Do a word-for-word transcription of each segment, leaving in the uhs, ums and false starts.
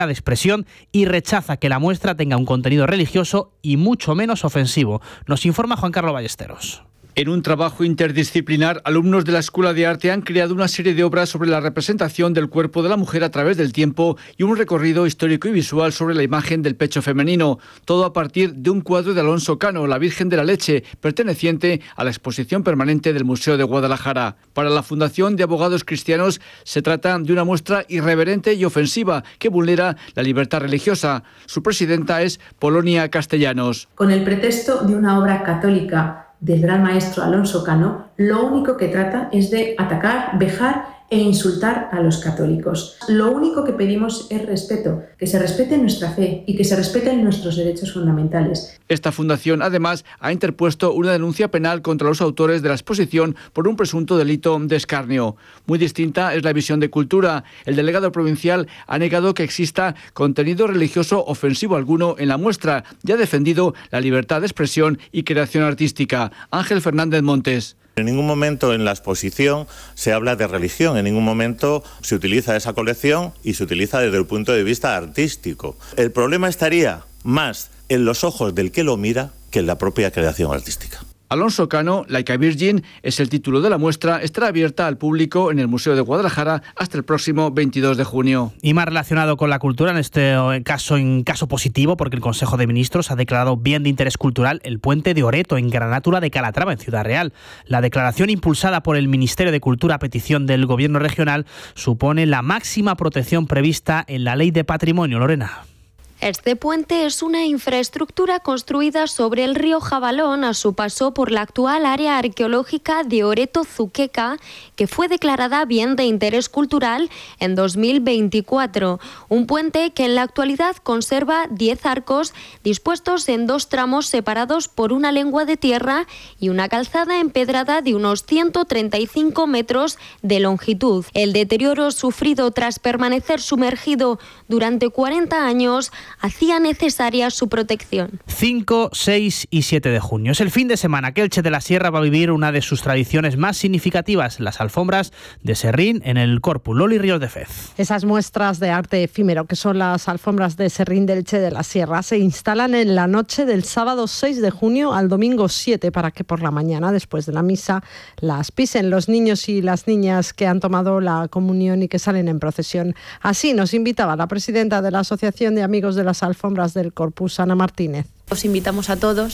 de expresión y rechaza que la muestra tenga un contenido religioso y mucho menos ofensivo. Nos informa Juan Carlos Ballesteros. En un trabajo interdisciplinar, alumnos de la Escuela de Arte han creado una serie de obras sobre la representación del cuerpo de la mujer a través del tiempo y un recorrido histórico y visual sobre la imagen del pecho femenino. Todo a partir de un cuadro de Alonso Cano, La Virgen de la Leche, perteneciente a la exposición permanente del Museo de Guadalajara. Para la Fundación de Abogados Cristianos se trata de una muestra irreverente y ofensiva que vulnera la libertad religiosa. Su presidenta es Polonia Castellanos. Con el pretexto de una obra católica del gran maestro Alonso Cano, lo único que trata es de atacar, vejar e insultar a los católicos. Lo único que pedimos es respeto, que se respete nuestra fe y que se respeten nuestros derechos fundamentales. Esta fundación, además, ha interpuesto una denuncia penal contra los autores de la exposición por un presunto delito de escarnio. Muy distinta es la visión de Cultura. El delegado provincial ha negado que exista contenido religioso ofensivo alguno en la muestra y ha defendido la libertad de expresión y creación artística. Ángel Fernández Montes. En ningún momento en la exposición se habla de religión, en ningún momento se utiliza esa colección y se utiliza desde el punto de vista artístico. El problema estaría más en los ojos del que lo mira que en la propia creación artística. Alonso Cano, Like a Virgin, es el título de la muestra, estará abierta al público en el Museo de Guadalajara hasta el próximo veintidós de junio. Y más relacionado con la cultura, en este caso en caso positivo, porque el Consejo de Ministros ha declarado bien de interés cultural el puente de Oreto en Granátura de Calatrava, en Ciudad Real. La declaración impulsada por el Ministerio de Cultura a petición del Gobierno regional supone la máxima protección prevista en la Ley de Patrimonio. Lorena. Este puente es una infraestructura construida sobre el río Jabalón a su paso por la actual área arqueológica de Oreto-Zuqueca, que fue declarada bien de interés cultural en dos mil veinticuatro. Un puente que en la actualidad conserva diez arcos dispuestos en dos tramos separados por una lengua de tierra y una calzada empedrada de unos ciento treinta y cinco metros de longitud. El deterioro sufrido tras permanecer sumergido durante cuarenta años hacía necesaria su protección. cinco, seis y siete de junio. Es el fin de semana que Elche de la Sierra va a vivir una de sus tradiciones más significativas, las alfombras de Serrín en el Corpus. Loli Ríos de Fez. Esas muestras de arte efímero que son las alfombras de Serrín de Elche de la Sierra se instalan en la noche del sábado seis de junio al domingo siete para que por la mañana, después de la misa, las pisen los niños y las niñas que han tomado la comunión y que salen en procesión. Así nos invitaba la presidenta de la Asociación de Amigos de las Alfombras del Corpus, Ana Martínez. Os invitamos a todos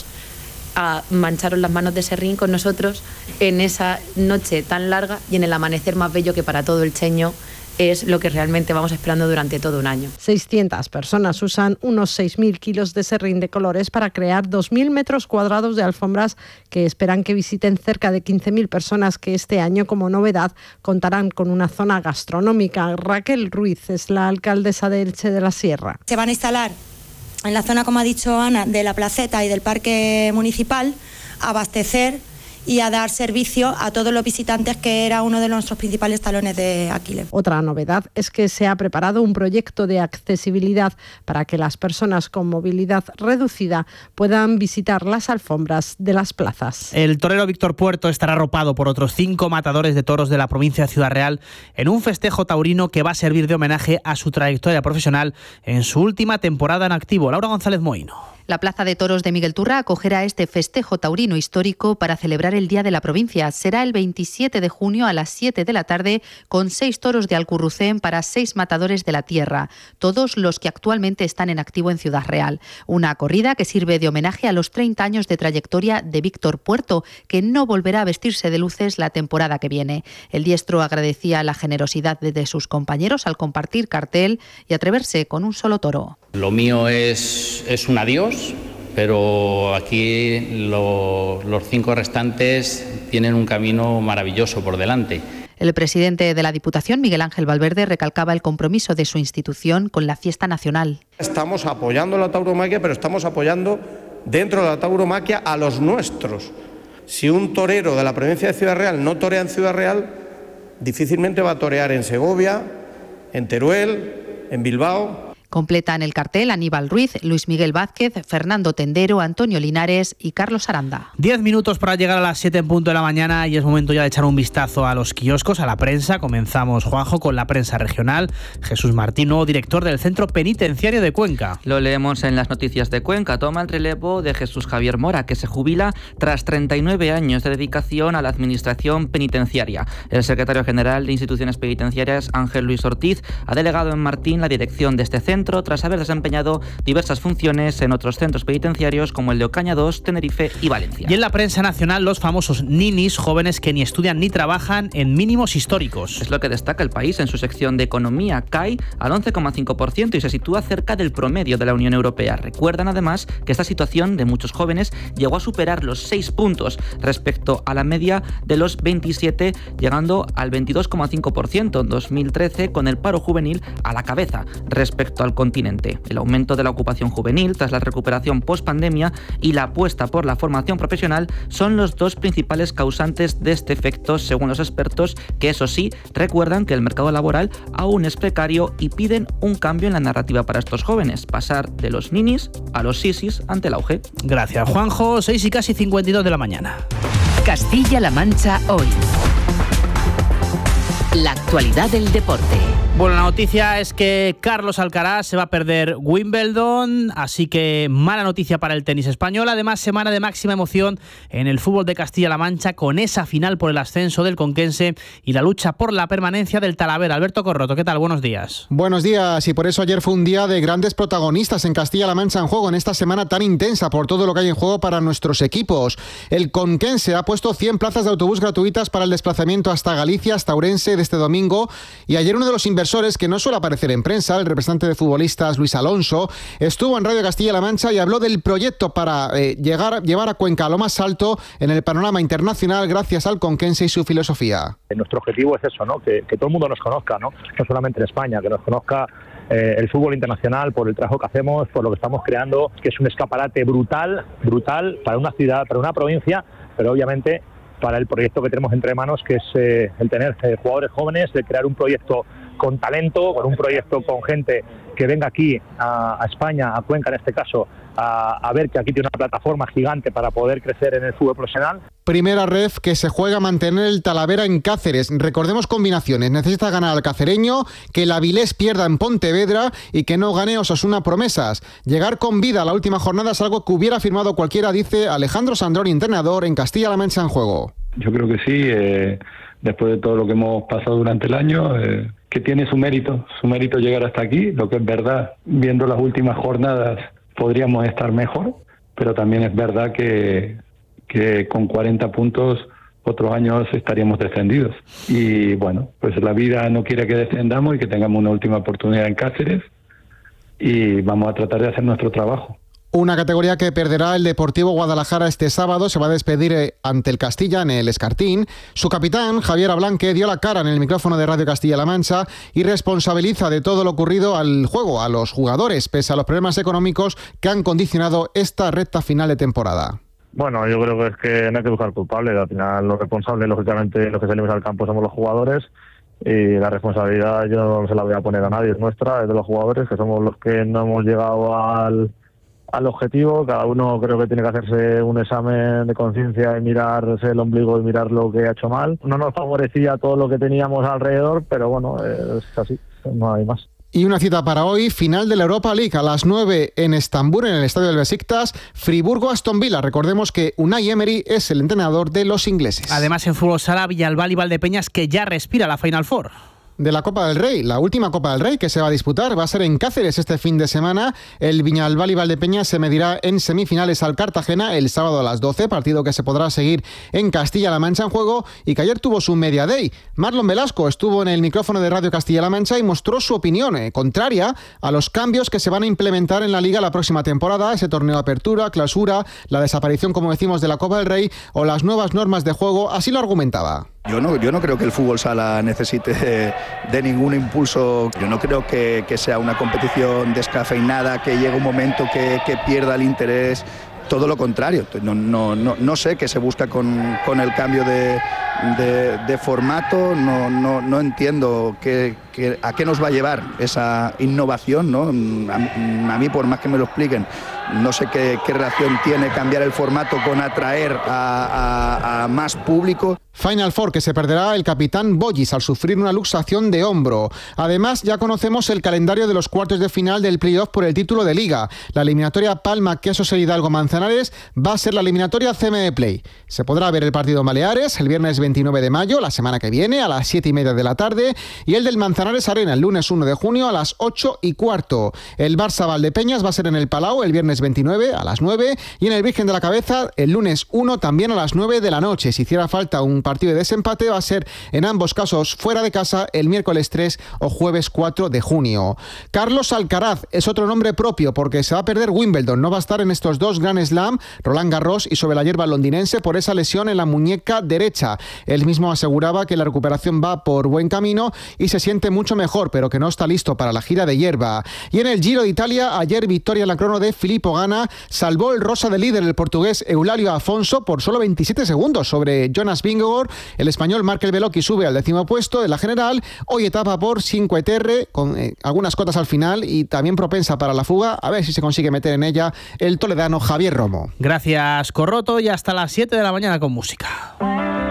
a mancharos las manos de Serrín con nosotros en esa noche tan larga y en el amanecer más bello que para todo el cheño es lo que realmente vamos esperando durante todo un año. seiscientas personas usan unos seis mil kilos de serrín de colores para crear dos mil metros cuadrados de alfombras que esperan que visiten cerca de quince mil personas que este año, como novedad, contarán con una zona gastronómica. Raquel Ruiz es la alcaldesa de Elche de la Sierra. Se van a instalar en la zona, como ha dicho Ana, de la placeta y del parque municipal, abastecer y a dar servicio a todos los visitantes, que era uno de nuestros principales talones de Aquiles. Otra novedad es que se ha preparado un proyecto de accesibilidad para que las personas con movilidad reducida puedan visitar las alfombras de las plazas. El torero Víctor Puerto estará arropado por otros cinco matadores de toros de la provincia de Ciudad Real en un festejo taurino que va a servir de homenaje a su trayectoria profesional en su última temporada en activo. Laura González Moino. La Plaza de Toros de Miguel Turra acogerá este festejo taurino histórico para celebrar el Día de la Provincia. Será el veintisiete de junio a las siete de la tarde con seis toros de Alcurrucén para seis matadores de la tierra, todos los que actualmente están en activo en Ciudad Real. Una corrida que sirve de homenaje a los treinta años de trayectoria de Víctor Puerto, que no volverá a vestirse de luces la temporada que viene. El diestro agradecía la generosidad de sus compañeros al compartir cartel y atreverse con un solo toro. Lo mío es, es un adiós, pero aquí lo, los cinco restantes tienen un camino maravilloso por delante. El presidente de la Diputación, Miguel Ángel Valverde, recalcaba el compromiso de su institución con la fiesta nacional. Estamos apoyando la tauromaquia, pero estamos apoyando dentro de la tauromaquia a los nuestros. Si un torero de la provincia de Ciudad Real no torea en Ciudad Real, difícilmente va a torear en Segovia, en Teruel, en Bilbao. Completan el cartel Aníbal Ruiz, Luis Miguel Vázquez, Fernando Tendero, Antonio Linares y Carlos Aranda. Diez minutos para llegar a las siete en punto de la mañana y es momento ya de echar un vistazo a los kioscos, a la prensa. Comenzamos, Juanjo, con la prensa regional. Jesús Martín, nuevo director del Centro Penitenciario de Cuenca. Lo leemos en las noticias de Cuenca. Toma el relevo de Jesús Javier Mora, que se jubila tras treinta y nueve años de dedicación a la administración penitenciaria. El secretario general de Instituciones Penitenciarias, Ángel Luis Ortiz, ha delegado en Martín la dirección de este centro tras haber desempeñado diversas funciones en otros centros penitenciarios como el de Ocaña dos, Tenerife y Valencia. Y en la prensa nacional, los famosos ninis, jóvenes que ni estudian ni trabajan en mínimos históricos. Es lo que destaca El País en su sección de Economía. Cae al once coma cinco por ciento y se sitúa cerca del promedio de la Unión Europea. Recuerdan además que esta situación de muchos jóvenes llegó a superar los seis puntos respecto a la media de los veintisiete, llegando al veintidós coma cinco por ciento en dos mil trece, con el paro juvenil a la cabeza respecto al continente. El aumento de la ocupación juvenil tras la recuperación post-pandemia y la apuesta por la formación profesional son los dos principales causantes de este efecto, según los expertos, que eso sí, recuerdan que el mercado laboral aún es precario y piden un cambio en la narrativa para estos jóvenes, pasar de los ninis a los sisis ante el auge. Gracias, Juanjo. seis y casi cincuenta y dos de la mañana. Castilla-La Mancha hoy. La actualidad del deporte. Bueno, la noticia es que Carlos Alcaraz se va a perder Wimbledon, así que mala noticia para el tenis español. Además, semana de máxima emoción en el fútbol de Castilla-La Mancha con esa final por el ascenso del Conquense y la lucha por la permanencia del Talavera. Alberto Corroto, ¿qué tal? Buenos días. Buenos días, y por eso ayer fue un día de grandes protagonistas en Castilla-La Mancha en juego en esta semana tan intensa por todo lo que hay en juego para nuestros equipos. El Conquense ha puesto cien plazas de autobús gratuitas para el desplazamiento hasta Galicia, hasta Ourense de este domingo, y ayer uno de los inversores que no suele aparecer en prensa, el representante de futbolistas Luis Alonso, estuvo en Radio Castilla-La Mancha y habló del proyecto para eh, llegar, llevar a Cuenca a lo más alto en el panorama internacional gracias al Conquense y su filosofía. Nuestro objetivo es eso, ¿no? Que, que todo el mundo nos conozca, ¿no? No solamente en España, que nos conozca eh, el fútbol internacional por el trabajo que hacemos, por lo que estamos creando, que es un escaparate brutal, brutal para una ciudad, para una provincia, pero obviamente para el proyecto que tenemos entre manos, que es eh, el tener eh, jugadores jóvenes, de crear un proyecto con talento, con un proyecto con gente que venga aquí a, a España, a Cuenca en este caso, a, a ver que aquí tiene una plataforma gigante para poder crecer en el fútbol profesional. Primera ref que se juega a mantener el Talavera en Cáceres. Recordemos combinaciones. Necesita ganar al cacereño, que el Avilés pierda en Pontevedra y que no gane Osasuna Promesas. Llegar con vida a la última jornada es algo que hubiera firmado cualquiera, dice Alejandro Sandrón, entrenador en Castilla-La Mancha en juego. Yo creo que sí, eh, después de todo lo que hemos pasado durante el año, eh, que tiene su mérito, su mérito llegar hasta aquí. Lo que es verdad, viendo las últimas jornadas podríamos estar mejor, pero también es verdad que, que con cuarenta puntos otros años estaríamos descendidos. Y bueno, pues la vida no quiere que descendamos y que tengamos una última oportunidad en Cáceres y vamos a tratar de hacer nuestro trabajo. Una categoría que perderá el Deportivo Guadalajara este sábado. Se va a despedir ante el Castilla en el Escartín. Su capitán, Javier Ablanque, dio la cara en el micrófono de Radio Castilla-La Mancha y responsabiliza de todo lo ocurrido al juego, a los jugadores, pese a los problemas económicos que han condicionado esta recta final de temporada. Bueno, yo creo que es que no hay que buscar culpables. Al final, los responsables, lógicamente, los que salimos al campo somos los jugadores. Y la responsabilidad yo no se la voy a poner a nadie, es nuestra, es de los jugadores, que somos los que no hemos llegado al... al objetivo. Cada uno creo que tiene que hacerse un examen de conciencia y mirarse el ombligo y mirar lo que ha hecho mal. No nos favorecía todo lo que teníamos alrededor, pero bueno, es así, no hay más. Y una cita para hoy, final de la Europa League a las nueve en Estambul, en el estadio del Besiktas, Friburgo-Aston Villa. Recordemos que Unai Emery es el entrenador de los ingleses. Además, en fútbol sala, Villalbal y Valdepeñas, que ya respira la Final Four. De la Copa del Rey, la última Copa del Rey que se va a disputar va a ser en Cáceres este fin de semana. El Viñalbal y Valdepeñas se medirá en semifinales al Cartagena el sábado a las doce, partido que se podrá seguir en Castilla-La Mancha en juego y que ayer tuvo su Media Day. Marlon Velasco estuvo en el micrófono de Radio Castilla-La Mancha y mostró su opinión eh, contraria a los cambios que se van a implementar en la Liga la próxima temporada, ese torneo de apertura, clausura, la desaparición, como decimos, de la Copa del Rey o las nuevas normas de juego. Así lo argumentaba. Yo no, yo no creo que el fútbol sala necesite de, de ningún impulso. Yo no creo que, que sea una competición descafeinada, que llegue un momento que, que pierda el interés. Todo lo contrario. No, no, no, no sé qué se busca con, con el cambio de, de, de formato. No, no, no entiendo qué, que, a qué nos va a llevar esa innovación, ¿no? A, a mí, por más que me lo expliquen, no sé qué, qué relación tiene cambiar el formato con atraer a, a, a más público. Final Four, que se perderá el capitán Boyis al sufrir una luxación de hombro. Además, ya conocemos el calendario de los cuartos de final del playoff por el título de Liga. La eliminatoria Palma, Quesos e Hidalgo Manzanares va a ser la eliminatoria C M E Play. Se podrá ver el partido en Baleares el viernes veintinueve de mayo, la semana que viene, a las siete y media de la tarde, y el del Manzanares Arena el lunes uno de junio a las ocho y cuarto. El Barça Valdepeñas va a ser en el Palau el viernes veintinueve a las nueve y en el Virgen de la Cabeza el lunes uno también a las nueve de la noche. Si hiciera falta un partido de desempate, va a ser en ambos casos fuera de casa el miércoles tres o jueves cuatro de junio. Carlos Alcaraz es otro nombre propio porque se va a perder Wimbledon, no va a estar en estos dos Grand Slam, Roland Garros y sobre la hierba londinense, por esa lesión en la muñeca derecha. Él mismo aseguraba que la recuperación va por buen camino y se siente mucho mejor, pero que no está listo para la gira de hierba. Y en el Giro de Italia, ayer victoria en la crono de Filippo Ganna, salvó el rosa de líder el portugués Eulalia Afonso por solo veintisiete segundos sobre Jonas Vingegaard. El español Markel Belocchi sube al décimo puesto de la general, hoy etapa por Cinque Terre, con eh, algunas cotas al final y también propensa para la fuga, a ver si se consigue meter en ella el toledano Javier Romo. Gracias, Corroto, y hasta las siete de la mañana con música.